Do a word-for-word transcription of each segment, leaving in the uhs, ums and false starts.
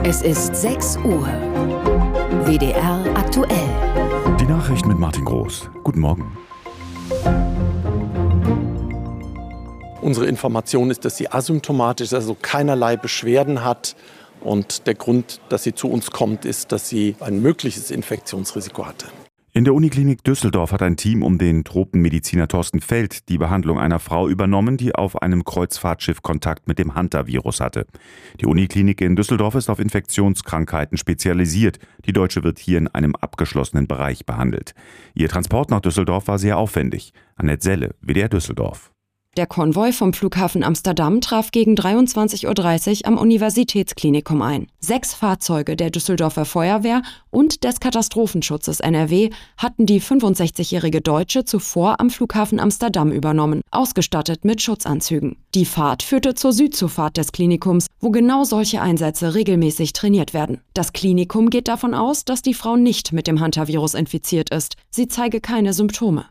Es ist sechs Uhr. W D R aktuell. Die Nachrichten mit Martin Groß. Guten Morgen. Unsere Information ist, dass sie asymptomatisch ist, also keinerlei Beschwerden hat. Und der Grund, dass sie zu uns kommt, ist, dass sie ein mögliches Infektionsrisiko hatte. In der Uniklinik Düsseldorf hat ein Team um den Tropenmediziner Thorsten Feld die Behandlung einer Frau übernommen, die auf einem Kreuzfahrtschiff Kontakt mit dem Hantavirus hatte. Die Uniklinik in Düsseldorf ist auf Infektionskrankheiten spezialisiert. Die Deutsche wird hier in einem abgeschlossenen Bereich behandelt. Ihr Transport nach Düsseldorf war sehr aufwendig. Annette Selle, W D R Düsseldorf. Der Konvoi vom Flughafen Amsterdam traf gegen dreiundzwanzig Uhr dreißig am Universitätsklinikum ein. Sechs Fahrzeuge der Düsseldorfer Feuerwehr und des Katastrophenschutzes N R W hatten die fünfundsechzigjährige Deutsche zuvor am Flughafen Amsterdam übernommen, ausgestattet mit Schutzanzügen. Die Fahrt führte zur Südzufahrt des Klinikums, wo genau solche Einsätze regelmäßig trainiert werden. Das Klinikum geht davon aus, dass die Frau nicht mit dem Hantavirus infiziert ist. Sie zeige keine Symptome.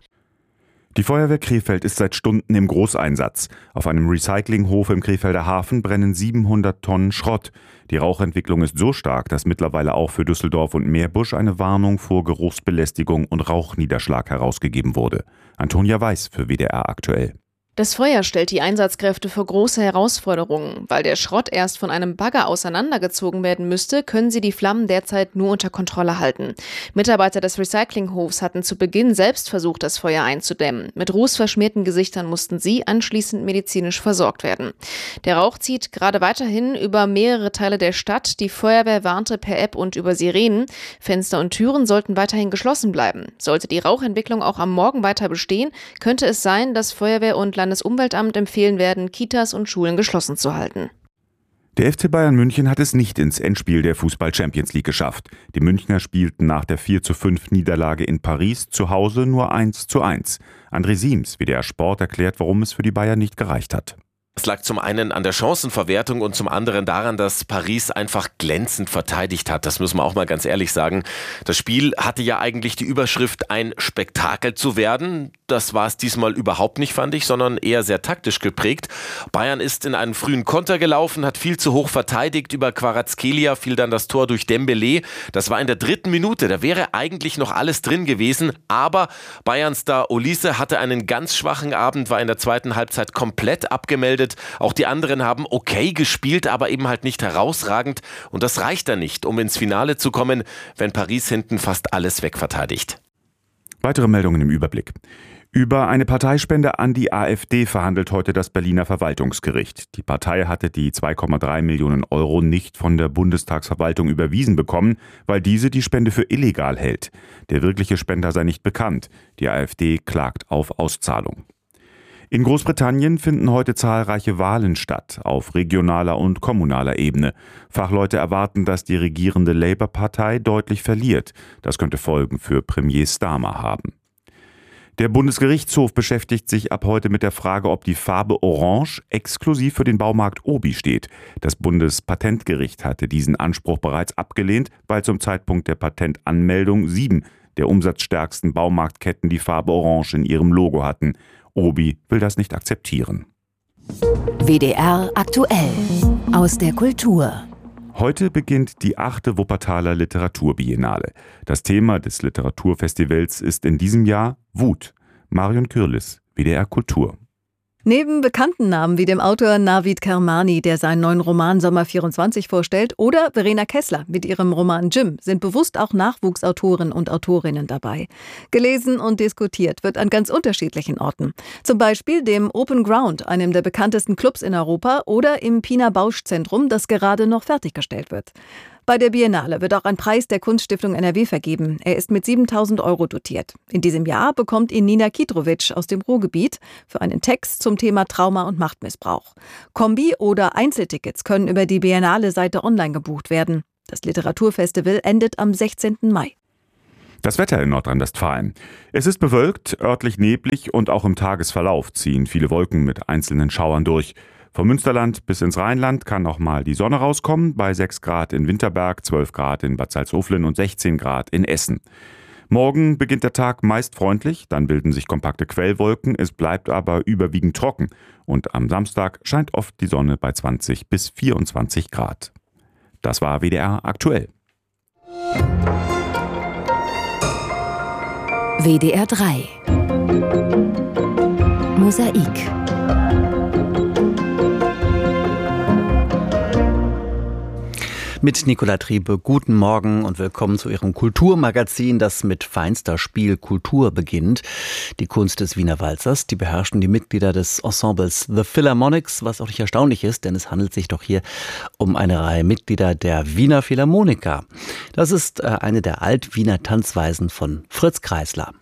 Die Feuerwehr Krefeld ist seit Stunden im Großeinsatz. Auf einem Recyclinghof im Krefelder Hafen brennen siebenhundert Tonnen Schrott. Die Rauchentwicklung ist so stark, dass mittlerweile auch für Düsseldorf und Meerbusch eine Warnung vor Geruchsbelästigung und Rauchniederschlag herausgegeben wurde. Antonia Weiß für W D R aktuell. Das Feuer stellt die Einsatzkräfte vor große Herausforderungen. Weil der Schrott erst von einem Bagger auseinandergezogen werden müsste, können sie die Flammen derzeit nur unter Kontrolle halten. Mitarbeiter des Recyclinghofs hatten zu Beginn selbst versucht, das Feuer einzudämmen. Mit rußverschmierten Gesichtern mussten sie anschließend medizinisch versorgt werden. Der Rauch zieht gerade weiterhin über mehrere Teile der Stadt. Die Feuerwehr warnte per App und über Sirenen. Fenster und Türen sollten weiterhin geschlossen bleiben. Sollte die Rauchentwicklung auch am Morgen weiter bestehen, könnte es sein, dass Feuerwehr und Landesumweltamt empfehlen werden, Kitas und Schulen geschlossen zu halten. Der F C Bayern München hat es nicht ins Endspiel der Fußball-Champions League geschafft. Die Münchner spielten nach der vier zu fünf Niederlage in Paris zu Hause nur eins zu eins. André Siems, W D R Sport, erklärt, warum es für die Bayern nicht gereicht hat. Es lag zum einen an der Chancenverwertung und zum anderen daran, dass Paris einfach glänzend verteidigt hat. Das müssen wir auch mal ganz ehrlich sagen. Das Spiel hatte ja eigentlich die Überschrift, ein Spektakel zu werden. Das war es diesmal überhaupt nicht, fand ich, sondern eher sehr taktisch geprägt. Bayern ist in einen frühen Konter gelaufen, hat viel zu hoch verteidigt. Über Kvaratskhelia fiel dann das Tor durch Dembélé. Das war in der dritten Minute. Da wäre eigentlich noch alles drin gewesen. Aber Bayern-Star Olise hatte einen ganz schwachen Abend, war in der zweiten Halbzeit komplett abgemeldet. Auch die anderen haben okay gespielt, aber eben halt nicht herausragend. Und das reicht dann nicht, um ins Finale zu kommen, wenn Paris hinten fast alles wegverteidigt. Weitere Meldungen im Überblick. Über eine Parteispende an die AfD verhandelt heute das Berliner Verwaltungsgericht. Die Partei hatte die zwei Komma drei Millionen Euro nicht von der Bundestagsverwaltung überwiesen bekommen, weil diese die Spende für illegal hält. Der wirkliche Spender sei nicht bekannt. Die AfD klagt auf Auszahlung. In Großbritannien finden heute zahlreiche Wahlen statt, auf regionaler und kommunaler Ebene. Fachleute erwarten, dass die regierende Labour-Partei deutlich verliert. Das könnte Folgen für Premier Starmer haben. Der Bundesgerichtshof beschäftigt sich ab heute mit der Frage, ob die Farbe Orange exklusiv für den Baumarkt Obi steht. Das Bundespatentgericht hatte diesen Anspruch bereits abgelehnt, weil zum Zeitpunkt der Patentanmeldung sieben der umsatzstärksten Baumarktketten die Farbe Orange in ihrem Logo hatten. Obi will das nicht akzeptieren. W D R aktuell. Aus der Kultur. Heute beginnt die achte Wuppertaler Literaturbiennale. Das Thema des Literaturfestivals ist in diesem Jahr Wut. Marion Kürlis, W D R Kultur. Neben bekannten Namen wie dem Autor Navid Kermani, der seinen neuen Roman Sommer vierundzwanzig vorstellt, oder Verena Kessler mit ihrem Roman Jim, sind bewusst auch Nachwuchsautoren und Autorinnen dabei. Gelesen und diskutiert wird an ganz unterschiedlichen Orten. Zum Beispiel dem Open Ground, einem der bekanntesten Clubs in Europa, oder im Pina Bausch Zentrum, das gerade noch fertiggestellt wird. Bei der Biennale wird auch ein Preis der Kunststiftung N R W vergeben. Er ist mit siebentausend Euro dotiert. In diesem Jahr bekommt ihn Nina Kidrovic aus dem Ruhrgebiet für einen Text zum Thema Trauma und Machtmissbrauch. Kombi- oder Einzeltickets können über die Biennale-Seite online gebucht werden. Das Literaturfestival endet am sechzehnten Mai. Das Wetter in Nordrhein-Westfalen. Es ist bewölkt, örtlich neblig und auch im Tagesverlauf ziehen viele Wolken mit einzelnen Schauern durch. Vom Münsterland bis ins Rheinland kann auch mal die Sonne rauskommen, bei sechs Grad in Winterberg, zwölf Grad in Bad Salzuflen und sechzehn Grad in Essen. Morgen beginnt der Tag meist freundlich, dann bilden sich kompakte Quellwolken, es bleibt aber überwiegend trocken. Und am Samstag scheint oft die Sonne bei zwanzig bis vierundzwanzig Grad. Das war W D R aktuell. W D R drei Mosaik. Mit Nicola Triebe, guten Morgen und willkommen zu Ihrem Kulturmagazin, das mit feinster Spielkultur beginnt. Die Kunst des Wiener Walzers, die beherrschen die Mitglieder des Ensembles The Philharmonics, was auch nicht erstaunlich ist, denn es handelt sich doch hier um eine Reihe Mitglieder der Wiener Philharmoniker. Das ist eine der Alt-Wiener Tanzweisen von Fritz Kreisler.